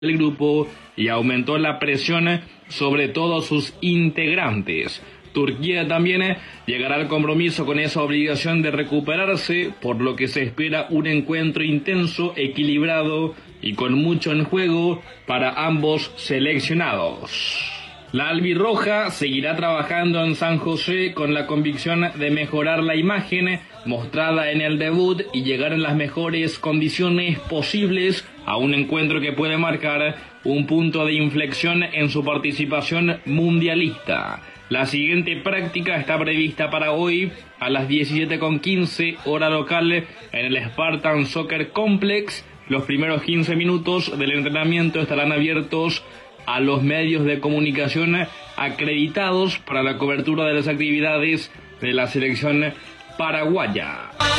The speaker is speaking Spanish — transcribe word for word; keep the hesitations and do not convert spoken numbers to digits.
del grupo y aumentó la presión sobre todos sus integrantes. Turquía también llegará al compromiso con esa obligación de recuperarse, por lo que se espera un encuentro intenso, equilibrado y con mucho en juego para ambos seleccionados. La albirroja seguirá trabajando en San José con la convicción de mejorar la imagen mostrada en el debut y llegar en las mejores condiciones posibles a un encuentro que puede marcar un punto de inflexión en su participación mundialista. La siguiente práctica está prevista para hoy a las diecisiete con quince hora local en el Spartan Soccer Complex. Los primeros quince minutos del entrenamiento estarán abiertos a los medios de comunicación acreditados para la cobertura de las actividades de la selección paraguaya.